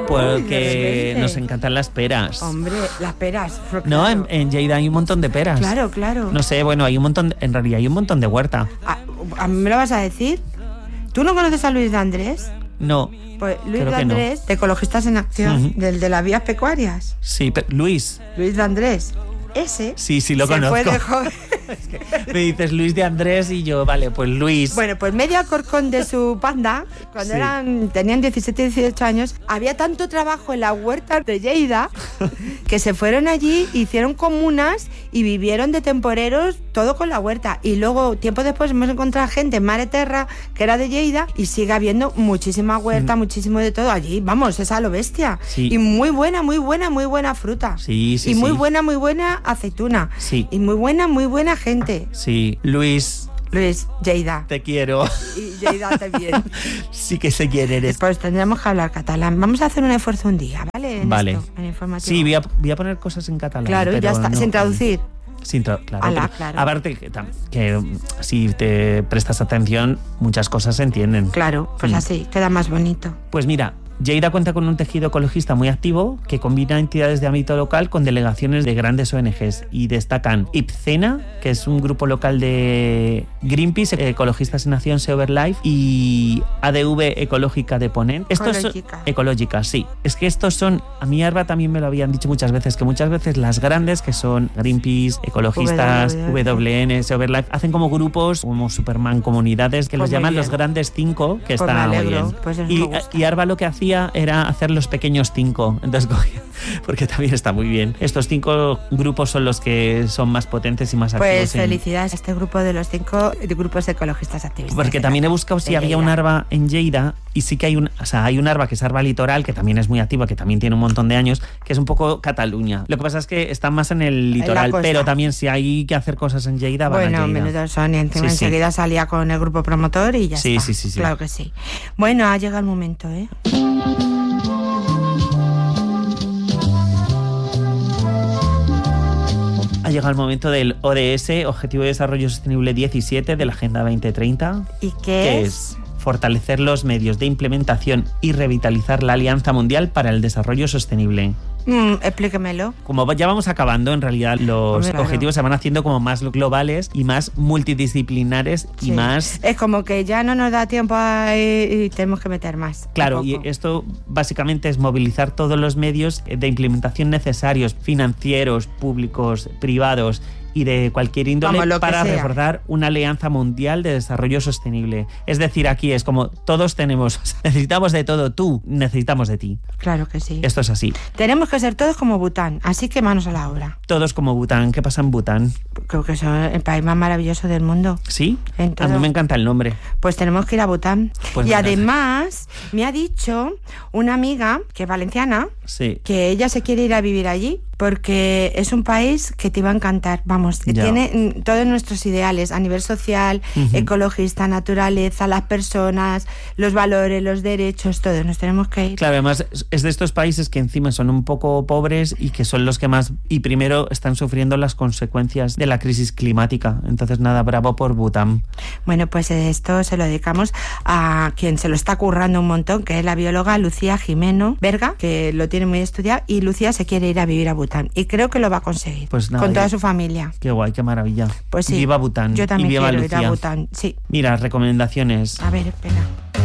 Porque nos encantan las peras. Hombre, las peras. No, claro. en Lleida hay un montón de peras. Claro, claro. No sé, bueno, hay un montón, en realidad hay un montón de huerta. ¿A mí me lo vas a decir? ¿Tú no conoces a Luis de Andrés? No. Pues Luis creo de que Andrés, no. de Ecologistas en Acción, del de las vías pecuarias. Sí, pero Luis. Luis de Andrés. Ese Sí, lo se conozco. fue de joven. Es que me dices Luis de Andrés y yo, vale, pues Luis. Bueno, pues medio Alcorcón de su banda, cuando tenían 17, 18 años, había tanto trabajo en la huerta de Lleida que se fueron allí, hicieron comunas y vivieron de temporeros todo con la huerta. Y luego, tiempo después, hemos encontrado gente en Mare Terra, que era de Lleida, y sigue habiendo muchísima huerta, muchísimo de todo allí. Vamos, es a lo bestia. Sí. Y muy buena fruta. Sí. Y muy buena aceituna. Sí. Y muy buena gente. Sí, Luis, Lleida. te quiero. Y Lleida también. Sí que sé quién eres. Pues tendremos que hablar catalán. Vamos a hacer un esfuerzo un día, ¿vale? Vale. En informativo. Sí, voy a poner cosas en catalán. Claro, pero ya está, no, sin traducir. Claro. Alá, Pero claro. aparte que si te prestas atención, muchas cosas se entienden. Claro, pues así, queda más bonito. Pues mira, Lleida cuenta con un tejido ecologista muy activo que combina entidades de ámbito local con delegaciones de grandes ONGs y destacan IPCENA, que es un grupo local de Greenpeace, Ecologistas en Acción, Seoverlife, y ADV Ecológica de Ponent. Ecológica, sí. Es que estos son, a mí Arba también me lo habían dicho muchas veces, que muchas veces las grandes, que son Greenpeace, Ecologistas, WN, Seoverlife, hacen como grupos, como Superman, comunidades, que Pues los llaman bien. los grandes 5, que Pues está me muy alegro, bien. pues eso me gusta. Y Arba lo que hacía era hacer los pequeños 5, entonces cogía, porque también está muy bien. Estos 5 grupos son los que son más potentes y más activos. Pues felicidades a este grupo de los 5 grupos ecologistas activistas. Porque también he buscado si había un Arba en Lleida, y sí que hay hay un Arba que es Arba Litoral, que también es muy activa, que también tiene un montón de años, que es un poco Cataluña. Lo que pasa es que está más en el litoral, pero también si hay que hacer cosas en Lleida, van a Lleida. Bueno, menudo son, y encima enseguida salía con el grupo promotor y ya está. Sí. Claro que sí. Bueno, ha llegado el momento, ¿eh? Ha llegado el momento del ODS, Objetivo de Desarrollo Sostenible 17 de la Agenda 2030. ¿Y qué es? Fortalecer los medios de implementación y revitalizar la Alianza Mundial para el Desarrollo Sostenible. Explíquemelo. Como ya vamos acabando, en realidad los objetivos se van haciendo como más globales y más multidisciplinares y más... Es como que ya no nos da tiempo y tenemos que meter más. Claro, y esto básicamente es movilizar todos los medios de implementación necesarios, financieros, públicos, privados y de cualquier índole para reforzar una alianza mundial de desarrollo sostenible. Es decir, aquí es como todos tenemos, necesitamos de todo, tú necesitamos de ti. Claro que sí. Esto es así. Tenemos que ser todos como Bután, así que manos a la obra. Todos como Bután. ¿Qué pasa en Bután? Creo que es el país más maravilloso del mundo. ¿Sí? A mí me encanta el nombre. Pues tenemos que ir a Bután. Pues y además me ha dicho una amiga, que es valenciana, que ella se quiere ir a vivir allí porque es un país que te va a encantar. Vamos, tiene todos nuestros ideales a nivel social, ecologista, naturaleza, las personas, los valores, los derechos, todos nos tenemos que ir. Claro, además es de estos países que encima son un poco pobres y que son los que más y primero están sufriendo las consecuencias de la crisis climática. Entonces nada, bravo por Bután. Bueno, pues esto se lo dedicamos a quien se lo está currando un montón, que es la bióloga Lucía Jimeno Berga, que lo tiene muy estudiado, y Lucía se quiere ir a vivir a Bután y creo que lo va a conseguir. Pues nada, con toda su familia. Qué guay, qué maravilla. Pues sí. Viva Bután. Yo también y viva quiero Lucía. ir a Bután, sí. Mira, recomendaciones. A ver, espera.